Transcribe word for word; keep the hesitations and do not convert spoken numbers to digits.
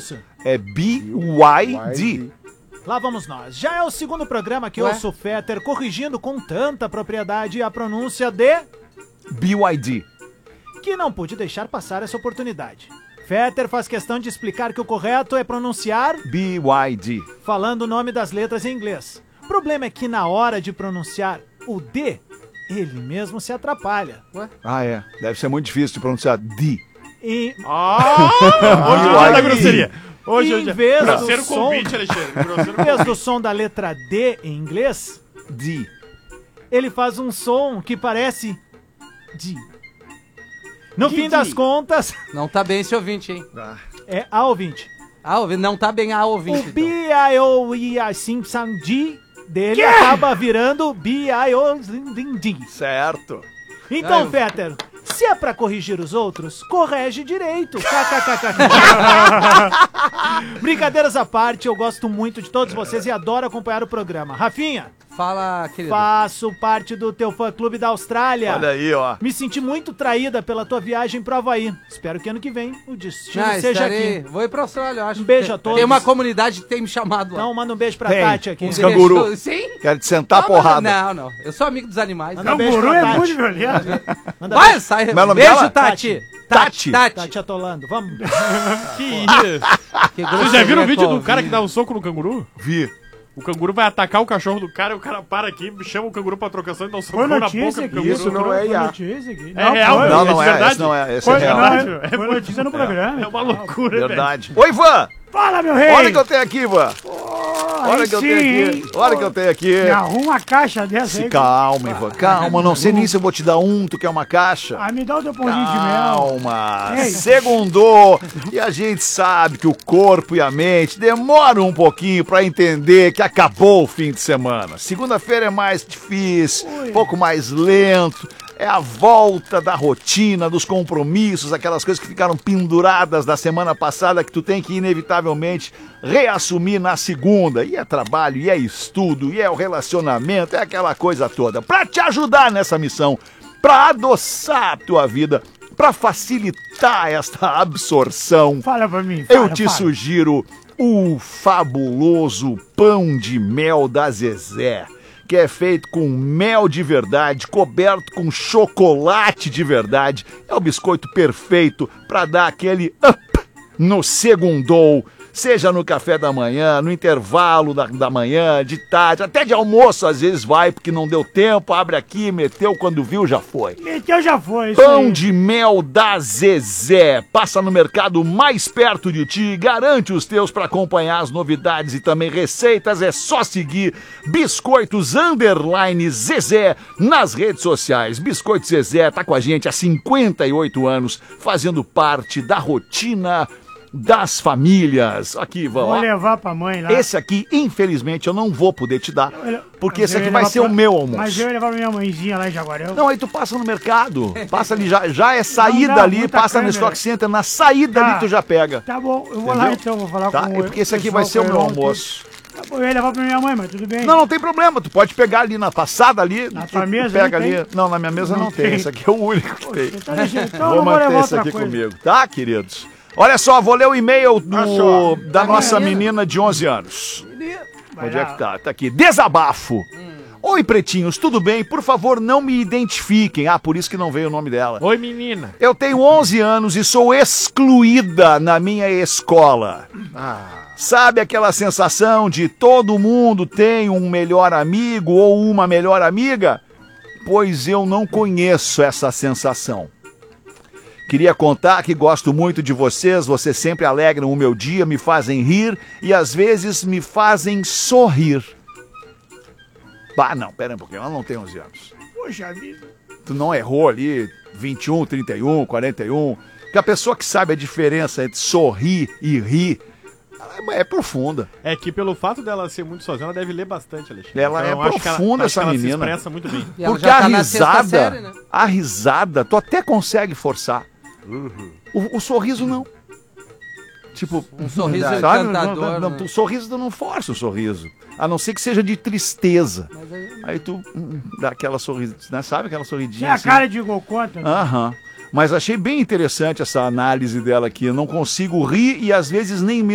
isso? É B Y D. Lá vamos nós. Já é o segundo programa que eu ouço o Fetter corrigindo com tanta propriedade a pronúncia de... B Y D. Que não pude deixar passar essa oportunidade. Fetter faz questão de explicar que o correto é pronunciar... B Y D. Falando o nome das letras em inglês. O problema é que na hora de pronunciar o D, ele mesmo se atrapalha. Ué? Ah, é. Deve ser muito difícil de pronunciar D. E... Ah! Hoje é o dia da grosseria. Hoje é o em dia. vez do Grosseiro som... convite, Alexandre. Grosseiro Em vez convite. do som da letra D em inglês, D. ele faz um som que parece D. No fim das contas, Não tá bem esse ouvinte, hein? é a ouvinte. Ah, ouvi- não tá bem a O ouvinte, então. B I O I A Simpson D dele acaba virando B I O D. Certo. Então, Ah, eu- Fetter, se é pra corrigir os outros, corrige direito. KKKK. Brincadeiras à parte, eu gosto muito de todos vocês e adoro acompanhar o programa. Rafinha, Fala, querido. faço parte do teu fã-clube da Austrália. Olha aí, ó. Me senti muito traída pela tua viagem pro Havaí. Espero que ano que vem o destino Ah, seja estarei- aqui. Vou ir pra Austrália, eu acho. Um beijo Tem- a todos. Tem uma comunidade que tem me chamado lá. Então, manda um beijo pra Tem. Tati aqui. Um Os canguru. Sim? Quero te sentar a Não, porrada. Não, não. Eu sou amigo dos animais. Manda um beijo pra Tati. Manda Vai, beijo. sai. Como é o nome Beijo, dela? Tati. Tati. Tati. Tati atolando. Vamos. Que isso? Que Vocês já viram o vídeo do grosseria, cara que dá um soco no canguru? Vi. O canguru vai atacar o cachorro do cara e o cara para aqui, chama o canguru pra trocação e dá um soco Foi na boca notícia do aqui. canguru. Isso não é I A. notícia aqui. É real, foi. meu. Não, não é de é. verdade? Esse não é. Esse Foi, é real. não, verdade, é- é foi muito- notícia no programa. É uma loucura, velho. Verdade. Oi, Ivan. Fala, meu rei! Olha o que eu tenho aqui, Ivan. Olha o que eu sim, tenho hein? aqui. Olha o que eu tenho aqui. Me arruma uma caixa dessa Se aí. calma, Ivan. Calma, não sei nem se eu vou te dar um, tu quer uma caixa. Ah, me dá o teu pãozinho de mel. Calma. Ei. Segundou. E a gente sabe que o corpo e a mente demoram um pouquinho pra entender que acabou o fim de semana. Segunda-feira é mais difícil, um pouco mais lento. É a volta da rotina, dos compromissos, aquelas coisas que ficaram penduradas da semana passada que tu tem que inevitavelmente reassumir na segunda. E é trabalho, e é estudo, e é o relacionamento, é aquela coisa toda. Pra te ajudar nessa missão, pra adoçar a tua vida, pra facilitar esta absorção, Fala pra mim. eu fala, te fala. sugiro o fabuloso pão de mel da Zezé, que é feito com mel de verdade, coberto com chocolate de verdade. É o biscoito perfeito para dar aquele up no segundou, seja no café da manhã, no intervalo da, da manhã, de tarde, até de almoço às vezes vai, porque não deu tempo, abre aqui, meteu, quando viu já foi. Meteu já foi. Isso Pão aí. de mel da Zezé. Passa no mercado mais perto de ti, garante os teus para acompanhar as novidades e também receitas. É só seguir Biscoitos Underline Zezé nas redes sociais. Biscoitos Zezé tá com a gente há cinquenta e oito anos, fazendo parte da rotina das famílias. Aqui, Vou vamos. levar pra mãe lá. Esse aqui, infelizmente, eu não vou poder te dar, porque Mas esse eu aqui ia vai levar ser pra- o meu almoço. Mas eu ia levar pra minha mãezinha lá em Jaguarão. Não, aí tu passa no mercado. Passa ali, já, já é saída dá, ali, muita passa no câmera. Stock Center, na saída Tá. ali tu já pega. Tá bom, eu vou lá Entendeu? então, vou falar Tá? com É porque esse aqui vai ser o meu pessoal, com irmão, almoço. tudo. Tá bom, eu ia levar pra minha mãe, mas tudo bem. Não, não tem problema, tu pode pegar ali na passada ali. Na tu tua mesa pega não ali. tem? Não, na minha mesa não, Não tem. tem. Esse aqui é o único que tem. Então, deixa, então Vou eu vou manter levar esse outra aqui coisa. comigo, tá, queridos? Olha só, vou ler o e-mail do, da nossa menina de onze anos. Vai Onde é lá. que tá? Tá aqui. Desabafo. Oi, pretinhos, tudo bem? Por favor, não me identifiquem. Ah, por isso que não veio o nome dela. Oi, menina. Eu tenho onze anos e sou excluída na minha escola. Sabe aquela sensação de todo mundo tem um melhor amigo ou uma melhor amiga? Pois eu não conheço essa sensação. Queria contar que gosto muito de vocês, vocês sempre alegram o meu dia, me fazem rir e às vezes me fazem sorrir. Ah, não, pera um pouquinho, ela não tem onze anos. Poxa vida. Tu não errou ali vinte e um, trinta e um, quarenta e um. Porque a pessoa que sabe a diferença entre sorrir e rir, ela é profunda. É que pelo fato dela ser muito sozinha, ela deve ler bastante, Alexandre. Ela é eu acho que ela- profunda, acho que essa ela menina. se expressa muito bem. E ela Porque já a tá na sexta risada, série, né? a risada, tu até consegue forçar. O, o sorriso não. Tipo, Um sorriso sabe? encantador, Não, não, né? tu- o sorriso tu não força o sorriso. A não ser que seja de tristeza. Mas aí- Aí tu hum, dá aquela sorrisa, né? Sabe aquela sorridinha Tem a assim? cara de igual conta. né? Aham. Mas achei bem interessante essa análise dela aqui. Eu não consigo rir e às vezes nem